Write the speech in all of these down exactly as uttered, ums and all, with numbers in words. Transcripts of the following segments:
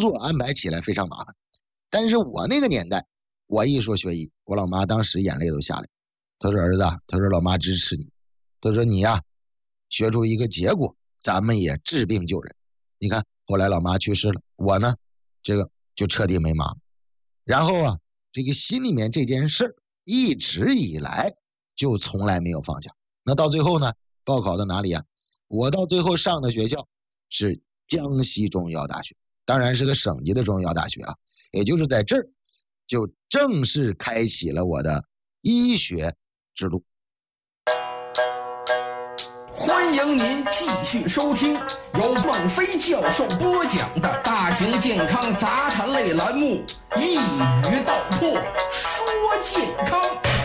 作安排起来非常麻烦。但是我那个年代，我一说学医，我老妈当时眼泪都下来。她说儿子，她说老妈支持你，她说你呀、啊、学出一个结果，咱们也治病救人。你看后来老妈去世了，我呢这个就彻底没妈。然后啊这个心里面这件事一直以来就从来没有放下。那到最后呢，报考到哪里啊？我到最后上的学校是江西中医药大学，当然是个省级的中医药大学啊。也就是在这儿就正式开启了我的医学之路。 欢迎您继续收听由孟非教授播讲的大型健康杂谈类栏目《一语道破说健康》。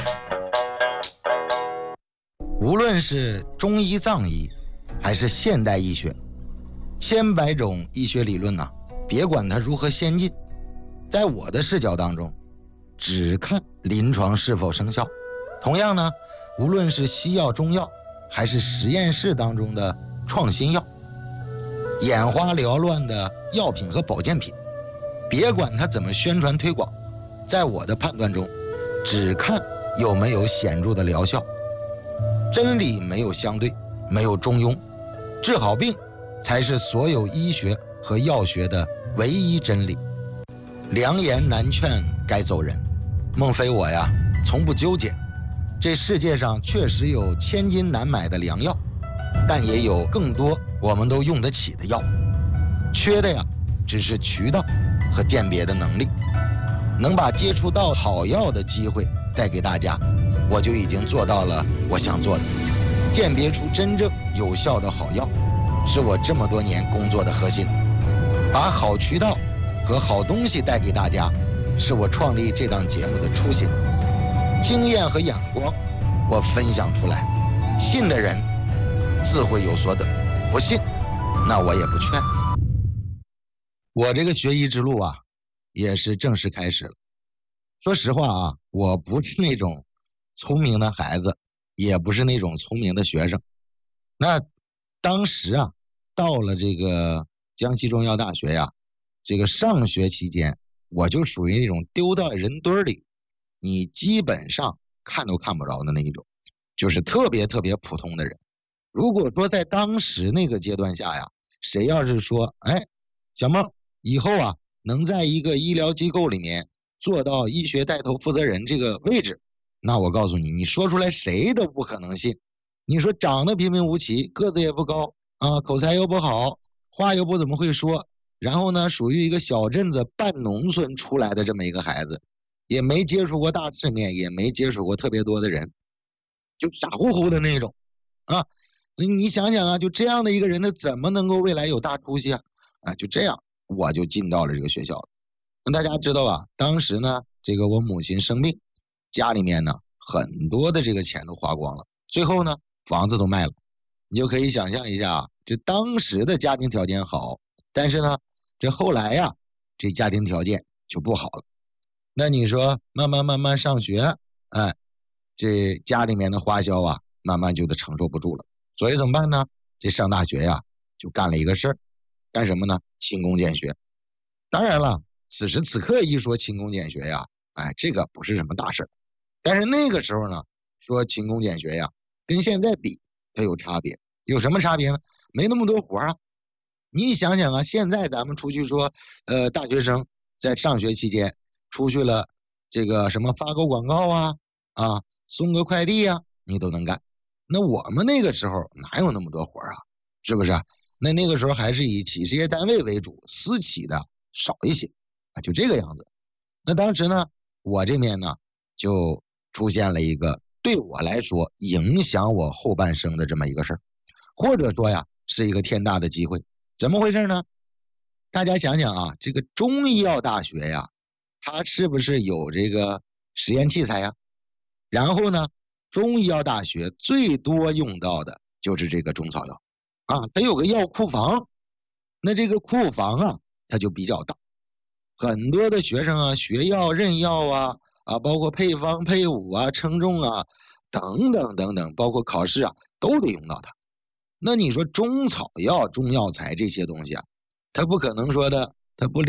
无论是中医藏医还是现代医学，千百种医学理论啊，别管它如何先进，在我的视角当中只看临床是否生效。同样呢，无论是西药中药还是实验室当中的创新药，眼花缭乱的药品和保健品，别管它怎么宣传推广，在我的判断中只看有没有显著的疗效。真理没有相对，没有中庸，治好病才是所有医学和药学的唯一真理。良言难劝该走人，孟非我呀从不纠结。这世界上确实有千金难买的良药，但也有更多我们都用得起的药，缺的呀只是渠道和鉴别的能力。能把接触到好药的机会带给大家，我就已经做到了我想做的。鉴别出真正有效的好药，是我这么多年工作的核心。把好渠道和好东西带给大家，是我创立这档节目的初心。经验和眼光我分享出来，信的人自会有所得，不信那我也不劝。我这个学医之路啊也是正式开始了。说实话啊，我不是那种聪明的孩子，也不是那种聪明的学生。那当时啊到了这个江西中医药大学呀，这个上学期间我就属于那种丢到人堆里你基本上看都看不着的那一种，就是特别特别普通的人。如果说在当时那个阶段下呀，谁要是说哎小孟以后啊能在一个医疗机构里面做到医学带头负责人这个位置，那我告诉你，你说出来谁都不可能信。你说长得平平无奇，个子也不高啊，口才又不好，话又不怎么会说，然后呢属于一个小镇子半农村出来的这么一个孩子，也没接触过大世面，也没接触过特别多的人，就傻乎乎的那种啊。你想想啊，就这样的一个人，他怎么能够未来有大出息啊？啊，就这样我就进到了这个学校了。那大家知道啊，当时呢这个我母亲生病，家里面呢很多的这个钱都花光了，最后呢房子都卖了。你就可以想象一下啊，这当时的家庭条件好，但是呢这后来呀这家庭条件就不好了。那你说慢慢慢慢上学，哎，这家里面的花销啊慢慢就得承受不住了。所以怎么办呢？这上大学呀就干了一个事儿，干什么呢？勤工俭学。当然了，此时此刻一说勤工俭学呀，哎，这个不是什么大事儿。但是那个时候呢，说勤工俭学呀，跟现在比它有差别。有什么差别呢？没那么多活啊。你想想啊，现在咱们出去说，呃，大学生在上学期间出去了，这个什么发个广告啊，啊，送个快递啊，你都能干。那我们那个时候哪有那么多活啊？是不是？那那个时候还是以企事业单位为主，私企的少一些啊，就这个样子。那当时呢，我这边呢就出现了一个对我来说影响我后半生的这么一个事儿，或者说呀是一个天大的机会。怎么回事呢？大家想想啊，这个中医药大学呀，它是不是有这个实验器材呀？然后呢，中医药大学最多用到的就是这个中草药啊，它有个药库房。那这个库房啊它就比较大，很多的学生啊学药认药啊啊，包括配方配伍啊称重啊等等等等，包括考试啊都得用到它。那你说中草药中药材这些东西啊，它不可能说的它不